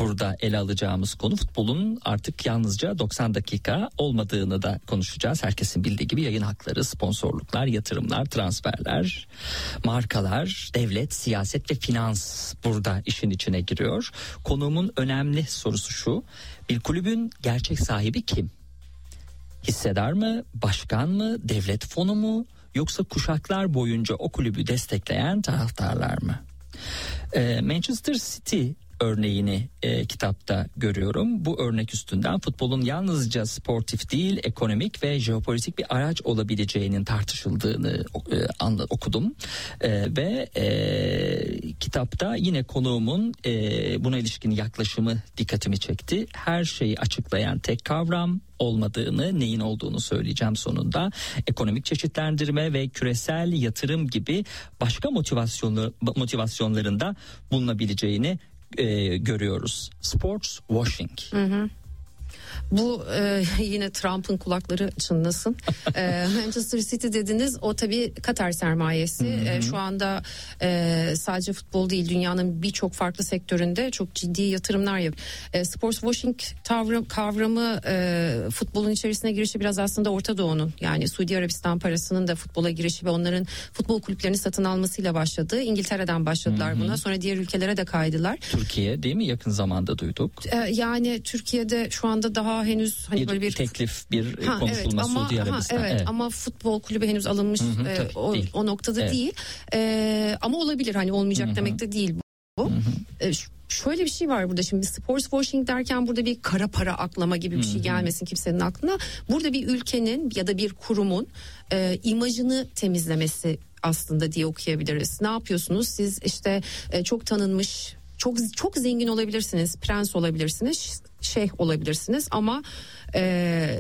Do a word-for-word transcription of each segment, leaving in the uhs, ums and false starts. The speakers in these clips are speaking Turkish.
burada ele alacağımız konu. Futbolun artık yalnızca doksan dakika olmadığını da konuşacağız. Herkesin bildiği gibi yayın hakları, sponsorluklar, yatırımlar, transferler, markalar, devlet, siyaset ve finans burada işin içine giriyor. Konuğumun önemli sorusu şu: bir kulübün gerçek sahibi kim? Hissedar mı, başkan mı, devlet fonu mu, yoksa kuşaklar boyunca o kulübü destekleyen taraftarlar mı? Ee, Manchester City örneğini e, kitapta görüyorum. Bu örnek üstünden futbolun yalnızca sportif değil, ekonomik ve jeopolitik bir araç olabileceğinin tartışıldığını e, anla, okudum. E, ve e, kitapta yine konuğumun e, buna ilişkin yaklaşımı dikkatimi çekti. Her şeyi açıklayan tek kavram olmadığını, neyin olduğunu söyleyeceğim sonunda. Ekonomik çeşitlendirme ve küresel yatırım gibi başka motivasyonlu, motivasyonlarında bulunabileceğini e, görüyoruz. Sports washing. Hı hı. Bu e, yine Trump'ın kulakları çınlasın. e, Manchester City dediniz, o tabii Katar sermayesi. E, şu anda e, sadece futbol değil, dünyanın birçok farklı sektöründe çok ciddi yatırımlar yapıyor. E, sports washing tavrı, kavramı e, futbolun içerisine girişi biraz aslında Orta Doğu'nun, yani Suudi Arabistan parasının da futbola girişi ve onların futbol kulüplerini satın almasıyla başladı. İngiltere'den başladılar buna, sonra diğer ülkelere de kaydılar. Türkiye değil mi? Yakın zamanda duyduk. E, yani Türkiye'de şu anda daha henüz hani bir böyle bir teklif, bir ha, konuşulma evet, ama, Suudi Arabistan. Evet, evet, ama futbol kulübü henüz alınmış hı hı, e, o, o noktada evet. değil. E, ama olabilir, hani olmayacak hı hı. demek de değil bu. Hı hı. E, şöyle bir şey var burada, şimdi sports washing derken burada bir kara para aklama gibi bir şey gelmesin kimsenin aklına. Burada bir ülkenin ya da bir kurumun e, imajını temizlemesi aslında diye okuyabiliriz. Ne yapıyorsunuz siz? İşte e, çok tanınmış, çok çok zengin olabilirsiniz, prens olabilirsiniz, şeyh olabilirsiniz ama e,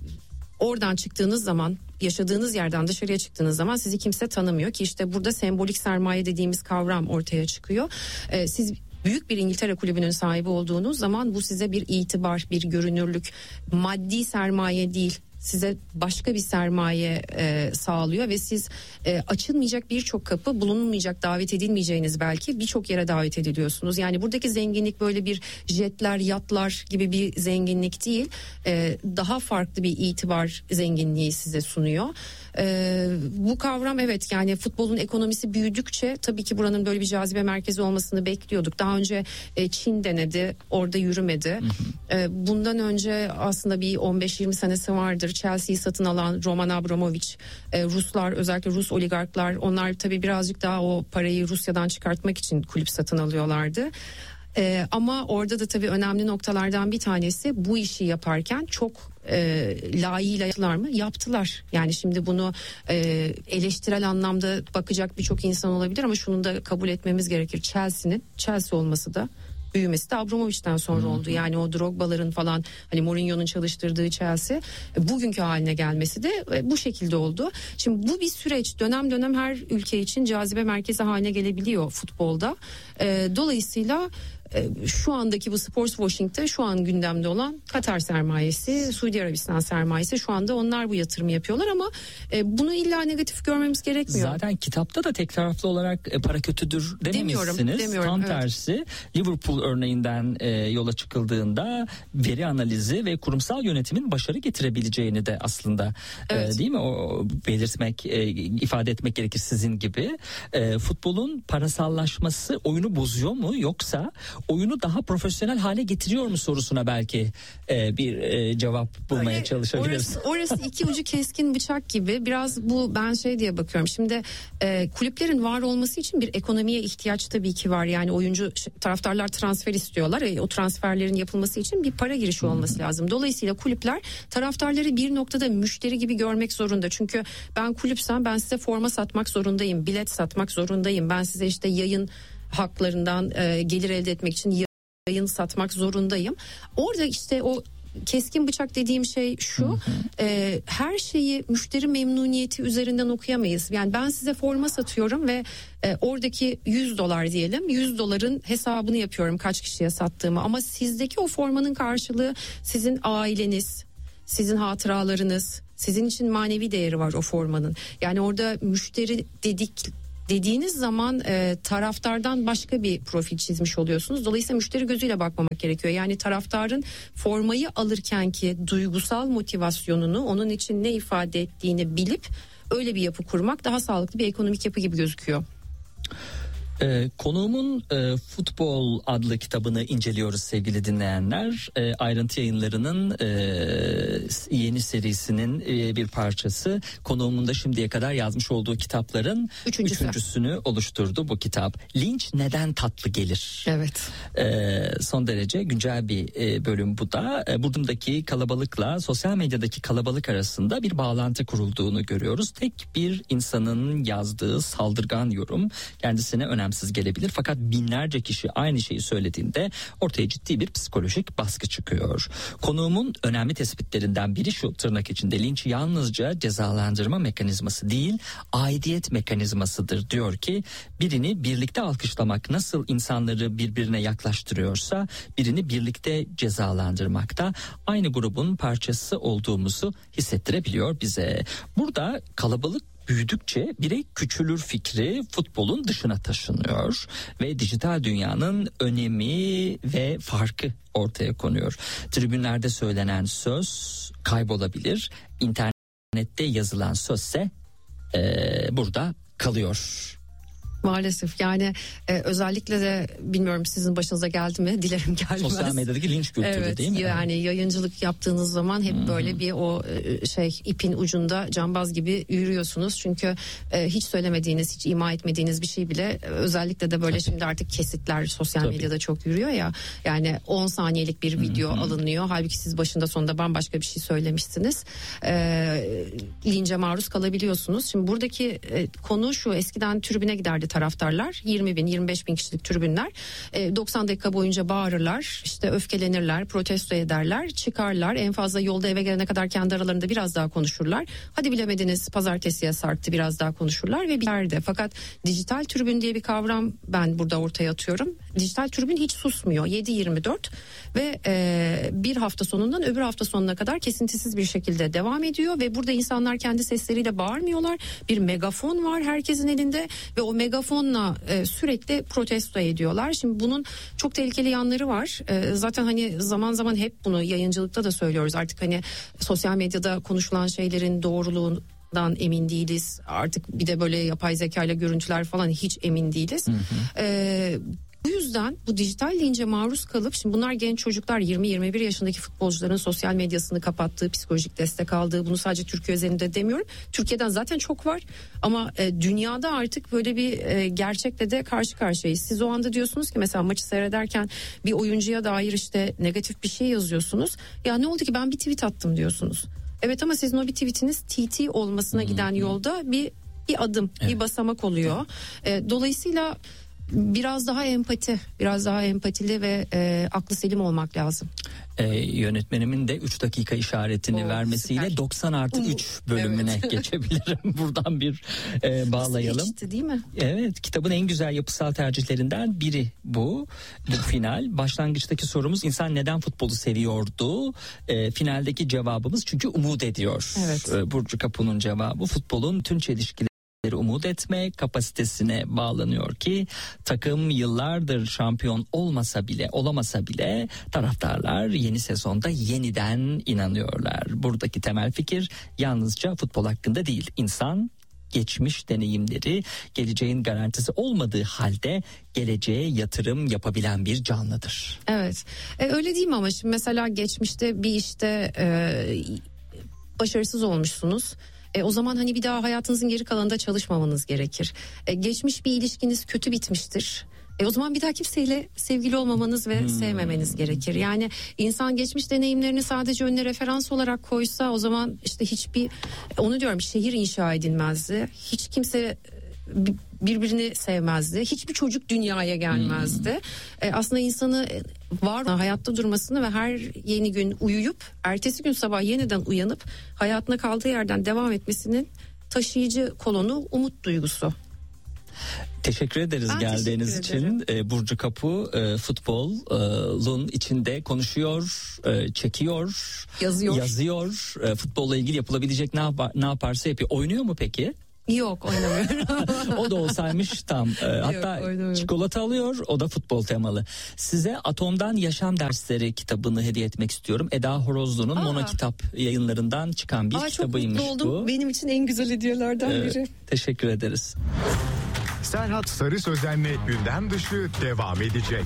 oradan çıktığınız zaman, yaşadığınız yerden dışarıya çıktığınız zaman sizi kimse tanımıyor ki işte burada sembolik sermaye dediğimiz kavram ortaya çıkıyor. E, siz büyük bir İngiltere kulübünün sahibi olduğunuz zaman bu size bir itibar, bir görünürlük, maddi sermaye değil, size başka bir sermaye e, sağlıyor ve siz e, açılmayacak birçok kapı, bulunmayacak, davet edilmeyeceğiniz belki birçok yere davet ediliyorsunuz. Yani buradaki zenginlik böyle bir jetler, yatlar gibi bir zenginlik değil, e, daha farklı bir itibar zenginliği size sunuyor. E, bu kavram evet, yani futbolun ekonomisi büyüdükçe tabii ki buranın böyle bir cazibe merkezi olmasını bekliyorduk. Daha önce e, Çin denedi, orada yürümedi. Hı hı. E, bundan önce aslında bir on beş yirmi senesi vardır. Chelsea'yi satın alan Roman Abramovich, e, Ruslar, özellikle Rus oligarklar, onlar tabii birazcık daha o parayı Rusya'dan çıkartmak için kulüp satın alıyorlardı. Ee, ama orada da tabii önemli noktalardan bir tanesi, bu işi yaparken çok e, layığıyla yaptılar mı? Yaptılar. Yani şimdi bunu e, eleştirel anlamda bakacak birçok insan olabilir ama şunu da kabul etmemiz gerekir. Chelsea'nin Chelsea olması da, büyümesi de Abramovich'ten sonra oldu. Yani o Drogba'ların falan, hani Mourinho'nun çalıştırdığı Chelsea bugünkü haline gelmesi de bu şekilde oldu. Şimdi bu bir süreç, dönem dönem her ülke için cazibe merkezi haline gelebiliyor futbolda. Dolayısıyla şu andaki bu sports washing'te şu an gündemde olan Katar sermayesi, Suudi Arabistan sermayesi, şu anda onlar bu yatırımı yapıyorlar ama bunu illa negatif görmemiz gerekmiyor. Zaten kitapta da tek taraflı olarak para kötüdür dememişsiniz. Demiyorum, demiyorum, Tam evet. tersi Liverpool örneğinden e, yola çıkıldığında veri analizi ve kurumsal yönetimin başarı getirebileceğini de aslında evet. e, değil mi? O belirtmek, e, ifade etmek gerekir sizin gibi. E, futbolun parasallaşması oyunu bozuyor mu, yoksa oyunu daha profesyonel hale getiriyor mu sorusuna belki e, bir e, cevap bulmaya Öyle, çalışabiliriz. Orası, orası iki ucu keskin bıçak gibi. Biraz bu, ben şey diye bakıyorum. Şimdi e, kulüplerin var olması için bir ekonomiye ihtiyaç tabii ki var. Yani oyuncu, taraftarlar transfer istiyorlar. E, o transferlerin yapılması için bir para girişi olması hmm. lazım. Dolayısıyla kulüpler taraftarları bir noktada müşteri gibi görmek zorunda. Çünkü ben kulüpsem ben size forma satmak zorundayım, bilet satmak zorundayım. Ben size işte yayın haklarından e, gelir elde etmek için yayın satmak zorundayım. Orada işte o keskin bıçak dediğim şey şu, hı hı. E, her şeyi müşteri memnuniyeti üzerinden okuyamayız. Yani ben size forma satıyorum ve e, oradaki yüz dolar diyelim, yüz doların hesabını yapıyorum kaç kişiye sattığımı, ama sizdeki o formanın karşılığı sizin aileniz, sizin hatıralarınız, sizin için manevi değeri var o formanın. Yani orada müşteri dedik dediğiniz zaman e, taraftardan başka bir profil çizmiş oluyorsunuz. Dolayısıyla müşteri gözüyle bakmamak gerekiyor. Yani taraftarın formayı alırken ki duygusal motivasyonunu, onun için ne ifade ettiğini bilip öyle bir yapı kurmak daha sağlıklı bir ekonomik yapı gibi gözüküyor. Ee, konuğumun e, Futbol adlı kitabını inceliyoruz sevgili dinleyenler. E, ayrıntı yayınlarının e, yeni serisinin e, bir parçası. Konuğumun da şimdiye kadar yazmış olduğu kitapların Üçüncüsü. üçüncüsünü oluşturdu bu kitap. Linç neden tatlı gelir? Evet. E, son derece güncel bir e, bölüm bu da. E, buradaki kalabalıkla sosyal medyadaki kalabalık arasında bir bağlantı kurulduğunu görüyoruz. Tek bir insanın yazdığı saldırgan yorum kendisine önemli gelebilir, fakat binlerce kişi aynı şeyi söylediğinde ortaya ciddi bir psikolojik baskı çıkıyor. Konuğumun önemli tespitlerinden biri şu, tırnak içinde, linç yalnızca cezalandırma mekanizması değil, aidiyet mekanizmasıdır. Diyor ki birini birlikte alkışlamak nasıl insanları birbirine yaklaştırıyorsa birini birlikte cezalandırmak da aynı grubun parçası olduğumuzu hissettirebiliyor bize. Burada kalabalık büyüdükçe birey küçülür fikri futbolun dışına taşınıyor ve dijital dünyanın önemi ve farkı ortaya konuyor. Tribünlerde söylenen söz kaybolabilir, internette yazılan sözse ee, burada kalıyor. Maalesef yani e, özellikle de bilmiyorum sizin başınıza geldi mi, dilerim gelmez. Sosyal medyadaki linç kültürü evet, değil mi? Yani yayıncılık yaptığınız zaman hep hmm. böyle bir o e, şey ipin ucunda cambaz gibi yürüyorsunuz. Çünkü e, hiç söylemediğiniz, hiç ima etmediğiniz bir şey bile e, özellikle de böyle Tabii. şimdi artık kesitler sosyal Tabii. medyada çok yürüyor ya. Yani on saniyelik bir video hmm. alınıyor. Halbuki siz başında sonunda bambaşka bir şey söylemişsiniz. E, lince maruz kalabiliyorsunuz. Şimdi buradaki e, konu şu: eskiden tribüne giderdi taraftarlar, yirmi bin yirmi beş bin kişilik tribünler, doksan dakika boyunca bağırırlar, işte öfkelenirler, protesto ederler, çıkarlar, en fazla yolda eve gelene kadar kendi aralarında biraz daha konuşurlar. Hadi bilemediniz pazartesiye sarktı, biraz daha konuşurlar ve biterdi. Fakat dijital tribün diye bir kavram ben burada ortaya atıyorum. Dijital tribün hiç susmuyor, yedi yirmi dört ve e, bir hafta sonundan öbür hafta sonuna kadar kesintisiz bir şekilde devam ediyor ve burada insanlar kendi sesleriyle bağırmıyorlar. Bir megafon var herkesin elinde ve o megafonla e, sürekli protesto ediyorlar. Şimdi bunun çok tehlikeli yanları var. E, zaten hani zaman zaman hep bunu yayıncılıkta da söylüyoruz. Artık hani sosyal medyada konuşulan şeylerin doğruluğu dan emin değiliz. Artık bir de böyle yapay zeka ile görüntüler falan hiç emin değiliz. Hı hı. Ee, bu yüzden bu dijital lince maruz kalıp, şimdi bunlar genç çocuklar, yirmi yirmi bir yaşındaki futbolcuların sosyal medyasını kapattığı, psikolojik destek aldığı, bunu sadece Türkiye üzerinde demiyorum. Türkiye'den zaten çok var ama e, dünyada artık böyle bir e, gerçekle de karşı karşıyayız. Siz o anda diyorsunuz ki mesela maçı seyrederken bir oyuncuya dair işte negatif bir şey yazıyorsunuz. Ya ne oldu ki, ben bir tweet attım diyorsunuz. Evet ama sizin o bir tweetiniz T T olmasına giden yolda bir bir adım, evet. bir basamak oluyor. E, dolayısıyla biraz daha empati, biraz daha empatili ve e, aklı selim olmak lazım. E, yönetmenimin de üç dakika işaretini Oo, vermesiyle süper. doksan artı üç bölümüne evet. geçebilirim. Buradan bir e, bağlayalım. Geçti, değil mi? Evet, kitabın en güzel yapısal tercihlerinden biri bu. Bu final. Başlangıçtaki sorumuz insan neden futbolu seviyordu? E, finaldeki cevabımız çünkü umut ediyor. Evet. E, Burcu Kapu'nun cevabı futbolun tüm çelişkileri umut etme kapasitesine bağlanıyor ki takım yıllardır şampiyon olmasa bile olamasa bile taraftarlar yeni sezonda yeniden inanıyorlar. Buradaki temel fikir yalnızca futbol hakkında değil. İnsan geçmiş deneyimleri geleceğin garantisi olmadığı halde geleceğe yatırım yapabilen bir canlıdır. Evet, e, öyle değil mi ama şimdi mesela geçmişte bir işte e, başarısız olmuşsunuz. E, o zaman hani bir daha hayatınızın geri kalanında çalışmamanız gerekir. E, geçmiş bir ilişkiniz kötü bitmiştir. E, o zaman bir daha kimseyle sevgili olmamanız ve hmm. sevmemeniz gerekir. Yani insan geçmiş deneyimlerini sadece önüne referans olarak koysa o zaman işte hiçbir, onu diyorum, şehir inşa edilmezdi. Hiç kimse birbirini sevmezdi. Hiçbir çocuk dünyaya gelmezdi. Hmm. E, aslında insanı var hayatta durmasını ve her yeni gün uyuyup ertesi gün sabah yeniden uyanıp hayatına kaldığı yerden devam etmesinin taşıyıcı kolonu umut duygusu. Teşekkür ederiz ben geldiğiniz teşekkür için. Ee, Burcu Kapu e, futbolun içinde konuşuyor, e, çekiyor, yazıyor. yazıyor. E, futbolla ilgili yapılabilecek ne, yapar, ne yaparsa yapıyor. Oynuyor mu peki? Yok, oynamıyorum. O da olsaymış tam. Ee, hatta Yok, çikolata alıyor, o da futbol temalı. Size Atom'dan Yaşam Dersleri kitabını hediye etmek istiyorum. Eda Horozlu'nun Aa. Mono Kitap yayınlarından çıkan bir Aa, kitabıymış çok mutlu oldum. bu. Benim için en güzel hediyelerden ee, biri. Teşekkür ederiz. Serhat Sarı Sözen'le gündem dışı devam edecek.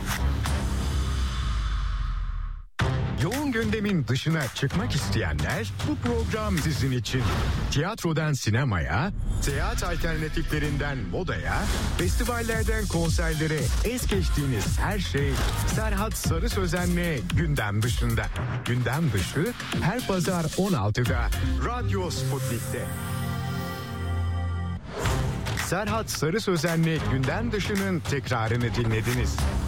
Yoğun gündemin dışına çıkmak isteyenler, bu program sizin için. Tiyatrodan sinemaya, seyahat alternatiflerinden modaya, festivallerden konserlere es geçtiğiniz her şey Serhat Sarı Sözen'le gündem dışında. Gündem dışı her pazar on altıda Radyo Sputnik'te. Serhat Sarı Sözen'le gündem dışının tekrarını dinlediniz.